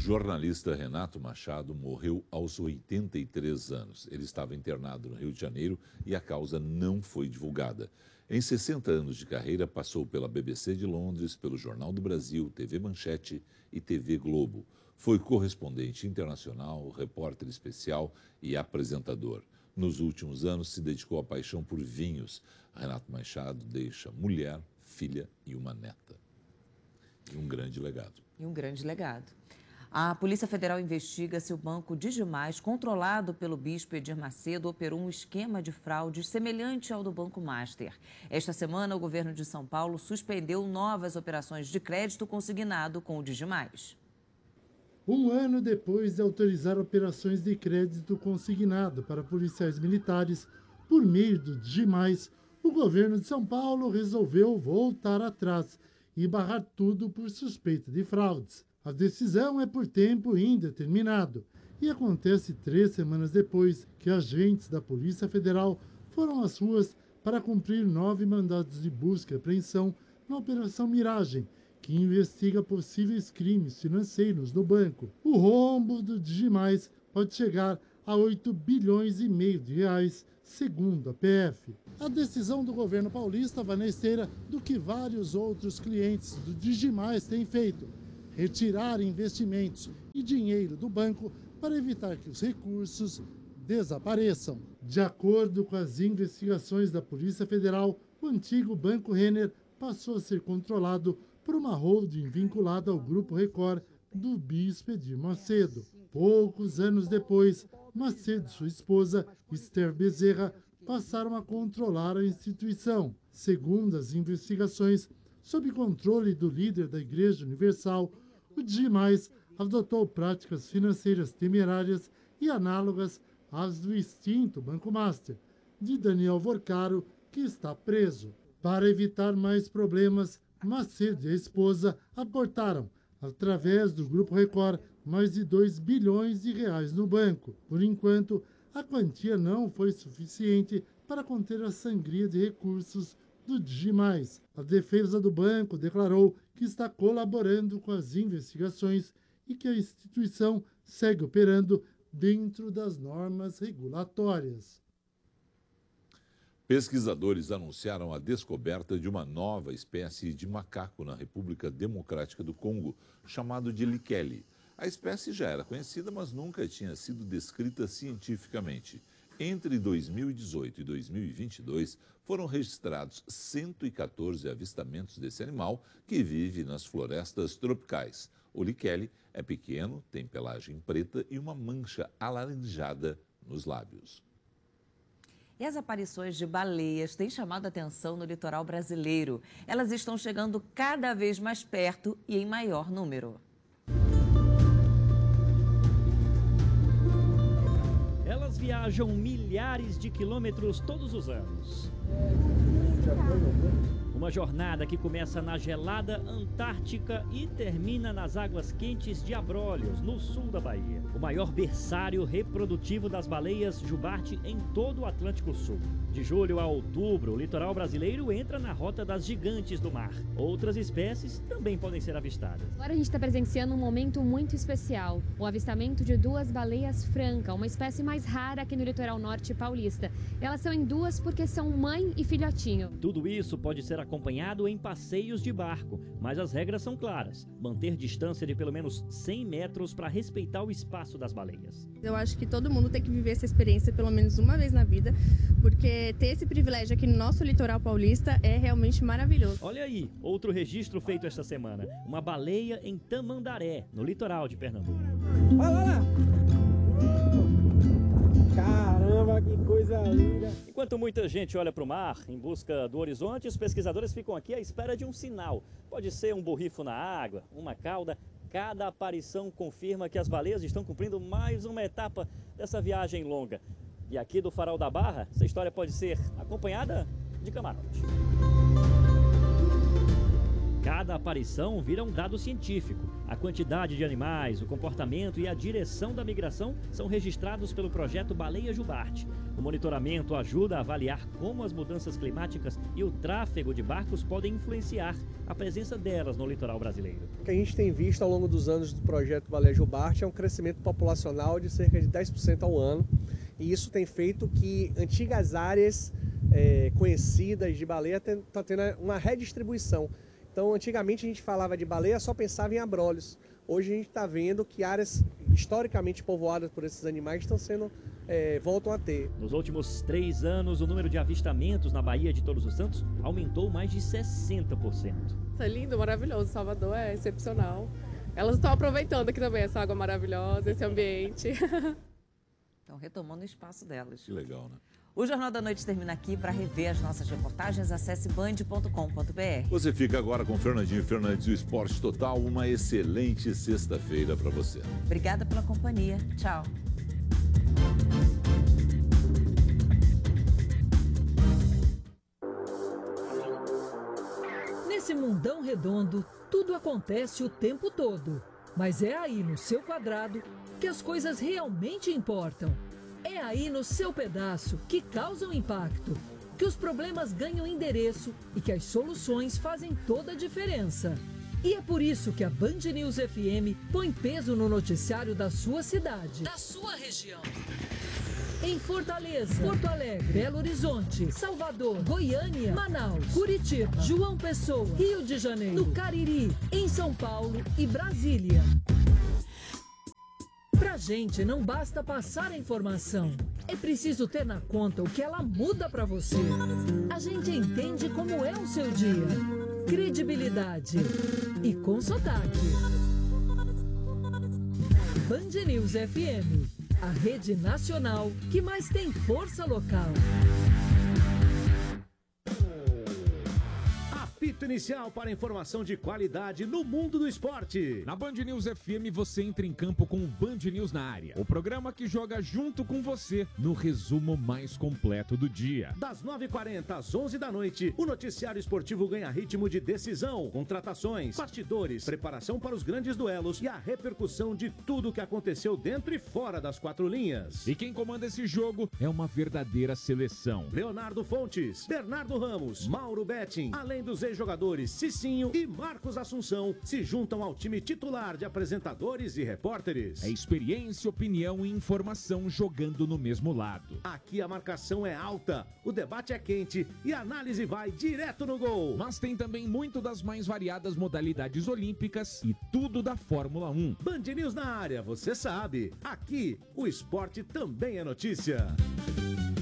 jornalista Renato Machado morreu aos 83 anos. Ele estava internado no Rio de Janeiro e a causa não foi divulgada. Em 60 anos de carreira, passou pela BBC de Londres, pelo Jornal do Brasil, TV Manchete e TV Globo. Foi correspondente internacional, repórter especial e apresentador. Nos últimos anos, se dedicou à paixão por vinhos. Renato Machado deixa mulher, filha e uma neta. E um grande legado. A Polícia Federal investiga se o banco Digimais, controlado pelo bispo Edir Macedo, operou um esquema de fraudes semelhante ao do Banco Master. Esta semana, o governo de São Paulo suspendeu novas operações de crédito consignado com o Digimais. Um ano depois de autorizar operações de crédito consignado para policiais militares por meio do Digimais, o governo de São Paulo resolveu voltar atrás e barrar tudo por suspeita de fraudes. A decisão é por tempo indeterminado e acontece 3 semanas depois que agentes da Polícia Federal foram às ruas para cumprir 9 mandados de busca e apreensão na Operação Miragem, que investiga possíveis crimes financeiros no banco. O rombo do Digimais pode chegar a 8 bilhões e meio de reais, segundo a PF. A decisão do governo paulista vai na esteira do que vários outros clientes do Digimais têm feito: retirar investimentos e dinheiro do banco para evitar que os recursos desapareçam. De acordo com as investigações da Polícia Federal, o antigo Banco Renner passou a ser controlado por uma holding vinculada ao Grupo Record do bispo Edir Macedo. Poucos anos depois, Macedo e sua esposa, Esther Bezerra, passaram a controlar a instituição. Segundo as investigações, sob controle do líder da Igreja Universal, o Digimais adotou práticas financeiras temerárias e análogas às do extinto Banco Master, de Daniel Vorcaro, que está preso. Para evitar mais problemas, Macedo e a esposa aportaram, através do Grupo Record, mais de 2 bilhões de reais no banco. Por enquanto, a quantia não foi suficiente para conter a sangria de recursos do Digimais. A defesa do banco declarou que está colaborando com as investigações e que a instituição segue operando dentro das normas regulatórias. Pesquisadores anunciaram a descoberta de uma nova espécie de macaco na República Democrática do Congo, chamado de Likele. A espécie já era conhecida, mas nunca tinha sido descrita cientificamente. Entre 2018 e 2022, foram registrados 114 avistamentos desse animal que vive nas florestas tropicais. O Likele é pequeno, tem pelagem preta e uma mancha alaranjada nos lábios. E as aparições de baleias têm chamado a atenção no litoral brasileiro. Elas estão chegando cada vez mais perto e em maior número. Elas viajam milhares de quilômetros todos os anos. Uma jornada que começa na gelada Antártica e termina nas águas quentes de Abrolhos, no sul da Bahia. O maior berçário reprodutivo das baleias jubarte em todo o Atlântico Sul. De julho a outubro, o litoral brasileiro entra na rota das gigantes do mar. Outras espécies também podem ser avistadas. Agora a gente está presenciando um momento muito especial. O avistamento de 2 baleias franca, uma espécie mais rara aqui no litoral norte paulista. Elas são em duas porque são mãe e filhotinho. Tudo isso pode ser acompanhado em passeios de barco, mas as regras são claras. Manter distância de pelo menos 100 metros para respeitar o espaço das baleias. Eu acho que todo mundo tem que viver essa experiência pelo menos uma vez na vida, porque ter esse privilégio aqui no nosso litoral paulista é realmente maravilhoso. Olha aí, outro registro feito esta semana. Uma baleia em Tamandaré, no litoral de Pernambuco. Olha lá! Caramba, que coisa linda! Enquanto muita gente olha para o mar em busca do horizonte, os pesquisadores ficam aqui à espera de um sinal. Pode ser um borrifo na água, uma cauda. Cada aparição confirma que as baleias estão cumprindo mais uma etapa dessa viagem longa. E aqui do Farol da Barra, essa história pode ser acompanhada de camarote. Cada aparição vira um dado científico. A quantidade de animais, o comportamento e a direção da migração são registrados pelo projeto Baleia Jubarte. O monitoramento ajuda a avaliar como as mudanças climáticas e o tráfego de barcos podem influenciar a presença delas no litoral brasileiro. O que a gente tem visto ao longo dos anos do projeto Baleia Jubarte é um crescimento populacional de cerca de 10% ao ano. E isso tem feito que antigas áreas conhecidas de baleia estão tendo uma redistribuição. Então, antigamente a gente falava de baleia, só pensava em abrolhos. Hoje a gente está vendo que áreas historicamente povoadas por esses animais voltam a ter. Nos últimos 3 anos, o número de avistamentos na Baía de Todos os Santos aumentou mais de 60%. É lindo, maravilhoso. Salvador é excepcional. Elas estão aproveitando aqui também essa água maravilhosa, esse ambiente. Estão retomando o espaço delas. Que legal, né? O Jornal da Noite termina aqui. Para rever as nossas reportagens, acesse band.com.br. Você fica agora com Fernandinho Fernandes e o Esporte Total. Uma excelente sexta-feira para você. Obrigada pela companhia. Tchau. Nesse mundão redondo, tudo acontece o tempo todo. Mas é aí no seu quadrado que as coisas realmente importam. É aí no seu pedaço que causam impacto, que os problemas ganham endereço e que as soluções fazem toda a diferença. E é por isso que a Band News FM põe peso no noticiário da sua cidade, da sua região. Em Fortaleza, Porto Alegre, Belo Horizonte, Salvador, Goiânia, Manaus, Curitiba, João Pessoa, Rio de Janeiro, no Cariri, em São Paulo e Brasília. Pra gente não basta passar a informação, é preciso ter na conta o que ela muda pra você. A gente entende como é o seu dia, credibilidade e com sotaque. Band News FM, a rede nacional que mais tem força local. Apito inicial para informação de qualidade no mundo do esporte. Na Band News FM você entra em campo com o Band News na área. O programa que joga junto com você no resumo mais completo do dia. Das 9h40 às 11 da noite, o noticiário esportivo ganha ritmo de decisão, contratações, bastidores, preparação para os grandes duelos e a repercussão de tudo o que aconteceu dentro e fora das 4 linhas. E quem comanda esse jogo é uma verdadeira seleção. Leonardo Fontes, Bernardo Ramos, Mauro Betting, além dos ex-jogadores Cicinho e Marcos Assunção, se juntam ao time titular de apresentadores e repórteres. É experiência, opinião e informação jogando no mesmo lado. Aqui a marcação é alta, o debate é quente e a análise vai direto no gol. Mas tem também muito das mais variadas modalidades olímpicas e tudo da Fórmula 1. Band News na área, você sabe. Aqui, o esporte também é notícia.